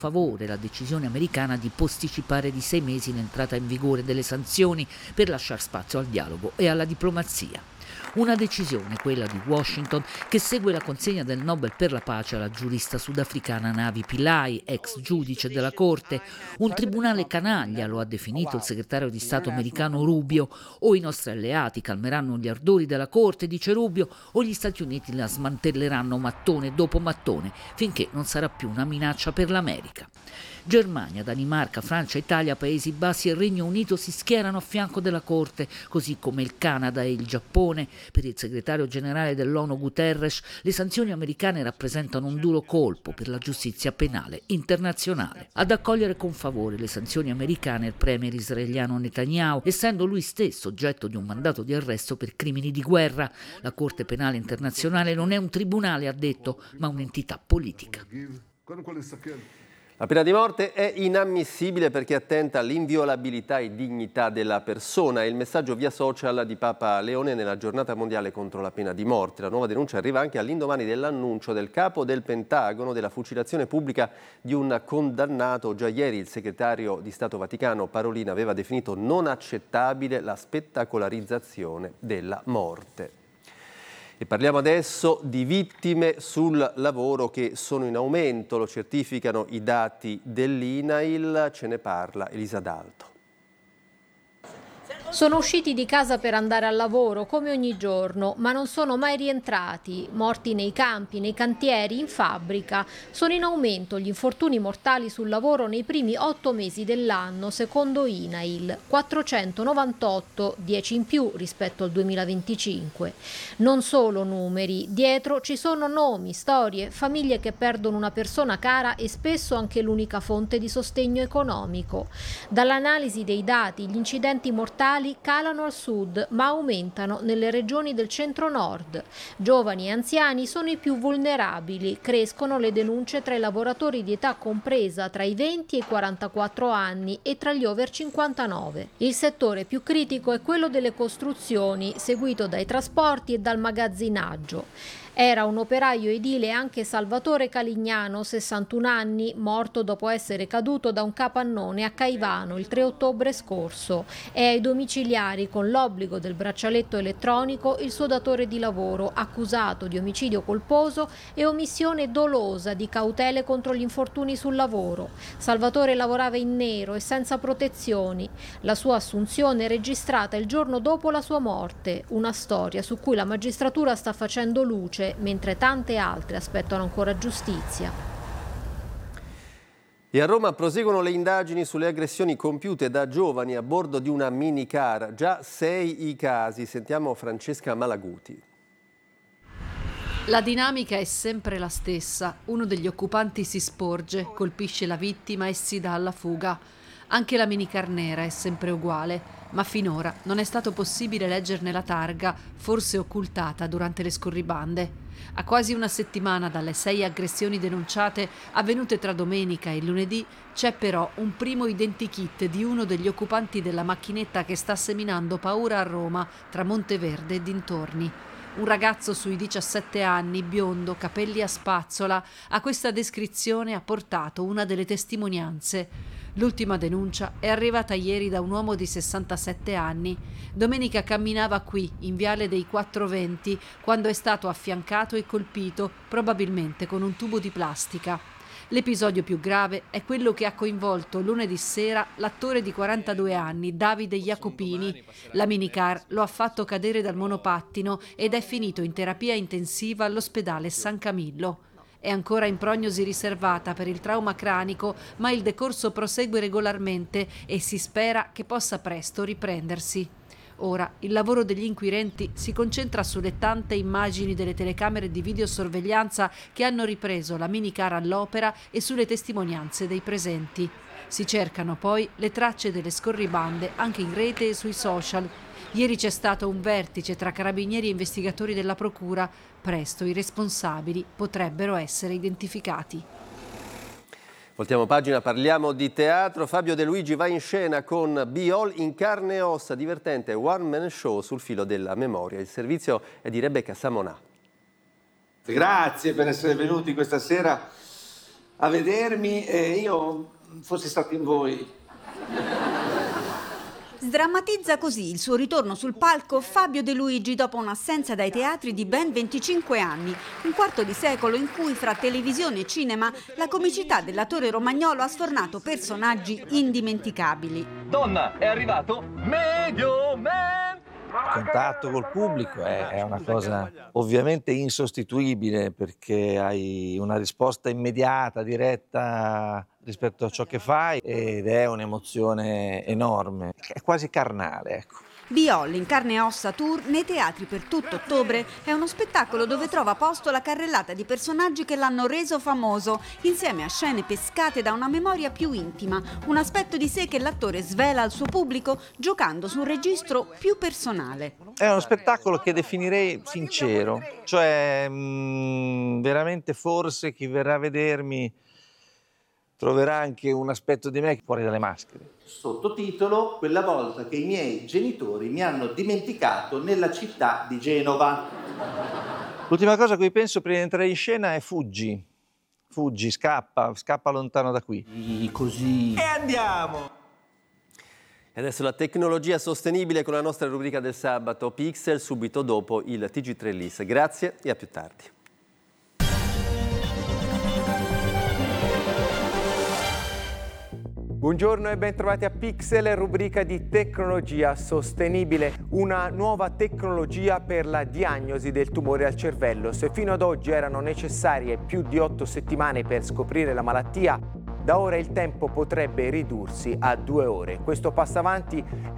favore la decisione americana di posticipare di 6 mesi l'entrata in vigore delle sanzioni per lasciare spazio al dialogo e alla diplomazia. Una decisione, quella di Washington, che segue la consegna del Nobel per la pace alla giurista sudafricana Navi Pillay, ex giudice della Corte. Un tribunale canaglia, lo ha definito il segretario di Stato americano Rubio. O i nostri alleati calmeranno gli ardori della Corte, dice Rubio, o gli Stati Uniti la smantelleranno mattone dopo mattone, finché non sarà più una minaccia per l'America. Germania, Danimarca, Francia, Italia, Paesi Bassi e Regno Unito si schierano a fianco della Corte, così come il Canada e il Giappone. Per il segretario generale dell'ONU Guterres, le sanzioni americane rappresentano un duro colpo per la giustizia penale internazionale. Ad accogliere con favore le sanzioni americane il premier israeliano Netanyahu, essendo lui stesso oggetto di un mandato di arresto per crimini di guerra. La Corte Penale Internazionale non è un tribunale, ha detto, ma un'entità politica. La pena di morte è inammissibile perché attenta all'inviolabilità e dignità della persona. È il messaggio via social di Papa Leone nella giornata mondiale contro la pena di morte. La nuova denuncia arriva anche all'indomani dell'annuncio del capo del Pentagono della fucilazione pubblica di un condannato. Già ieri il segretario di Stato Vaticano Parolin aveva definito non accettabile la spettacolarizzazione della morte. E parliamo adesso di vittime sul lavoro che sono in aumento, lo certificano i dati dell'INAIL, ce ne parla Elisa D'Alto. Sono usciti di casa per andare al lavoro come ogni giorno, ma non sono mai rientrati, morti nei campi, nei cantieri, in fabbrica. Sono in aumento gli infortuni mortali sul lavoro nei primi 8 mesi dell'anno, secondo INAIL, 498, 10 in più rispetto al 2025. Non solo numeri, dietro ci sono nomi, storie, famiglie che perdono una persona cara e spesso anche l'unica fonte di sostegno economico. Dall'analisi dei dati, gli incidenti mortali calano al sud, ma aumentano nelle regioni del centro-nord. Giovani e anziani sono i più vulnerabili, crescono le denunce tra i lavoratori di età compresa tra i 20 e i 44 anni e tra gli over 59. Il settore più critico è quello delle costruzioni, seguito dai trasporti e dal magazzinaggio. Era un operaio edile anche Salvatore Calignano, 61 anni, morto dopo essere caduto da un capannone a Caivano il 3 ottobre scorso. È ai domiciliari con l'obbligo del braccialetto elettronico il suo datore di lavoro, accusato di omicidio colposo e omissione dolosa di cautele contro gli infortuni sul lavoro. Salvatore lavorava in nero e senza protezioni. La sua assunzione è registrata il giorno dopo la sua morte, una storia su cui la magistratura sta facendo luce, mentre tante altre aspettano ancora giustizia. E a Roma proseguono le indagini sulle aggressioni compiute da giovani a bordo di una minicar. Già 6 i casi. Sentiamo Francesca Malaguti. La dinamica è sempre la stessa. Uno degli occupanti si sporge, colpisce la vittima e si dà alla fuga. Anche la minicar nera è sempre uguale, ma finora non è stato possibile leggerne la targa, forse occultata durante le scorribande. A quasi una settimana dalle 6 aggressioni denunciate avvenute tra domenica e lunedì, c'è però un primo identikit di uno degli occupanti della macchinetta che sta seminando paura a Roma, tra Monteverde e dintorni. Un ragazzo sui 17 anni, biondo, capelli a spazzola. A questa descrizione ha portato una delle testimonianze. L'ultima denuncia è arrivata ieri da un uomo di 67 anni. Domenica camminava qui, in Viale dei 420, quando è stato affiancato e colpito, probabilmente con un tubo di plastica. L'episodio più grave è quello che ha coinvolto lunedì sera l'attore di 42 anni, Davide Jacopini. La minicar lo ha fatto cadere dal monopattino ed è finito in terapia intensiva all'ospedale San Camillo. È ancora in prognosi riservata per il trauma cranico, ma il decorso prosegue regolarmente e si spera che possa presto riprendersi. Ora il lavoro degli inquirenti si concentra sulle tante immagini delle telecamere di videosorveglianza che hanno ripreso la minicar all'opera e sulle testimonianze dei presenti. Si cercano poi le tracce delle scorribande anche in rete e sui social. Ieri c'è stato un vertice tra carabinieri e investigatori della procura. Presto i responsabili potrebbero essere identificati. Voltiamo pagina, parliamo di teatro. Fabio De Luigi va in scena con Be All in carne e ossa, divertente one man show sul filo della memoria. Il servizio è di Rebecca Samonà. Grazie per essere venuti questa sera a vedermi e io fossi stato in voi. Sdrammatizza così il suo ritorno sul palco Fabio De Luigi dopo un'assenza dai teatri di ben 25 anni, un quarto di secolo in cui fra televisione e cinema la comicità dell'attore romagnolo ha sfornato personaggi indimenticabili. Donna, è arrivato Medio Man! Il contatto col pubblico è una cosa ovviamente insostituibile, perché hai una risposta immediata, diretta rispetto a ciò che fai, ed è un'emozione enorme, è quasi carnale, ecco. Biol in carne e ossa tour nei teatri per tutto ottobre è uno spettacolo dove trova posto la carrellata di personaggi che l'hanno reso famoso, insieme a scene pescate da una memoria più intima, un aspetto di sé che l'attore svela al suo pubblico giocando su un registro più personale. È uno spettacolo che definirei sincero, cioè veramente forse chi verrà a vedermi troverà anche un aspetto di me fuori dalle maschere. Sottotitolo: quella volta che i miei genitori mi hanno dimenticato nella città di Genova. L'ultima cosa a cui penso prima di entrare in scena è fuggi, scappa lontano da qui. Così. E andiamo! E adesso la tecnologia sostenibile con la nostra rubrica del sabato Pixel, subito dopo il TG3 Release. Grazie e a più tardi. Buongiorno e ben trovati a Pixel, rubrica di tecnologia sostenibile, una nuova tecnologia per la diagnosi del tumore al cervello. Se fino ad oggi erano necessarie più di 8 settimane per scoprire la malattia, da ora il tempo potrebbe ridursi a 2 ore. Questo passo avanti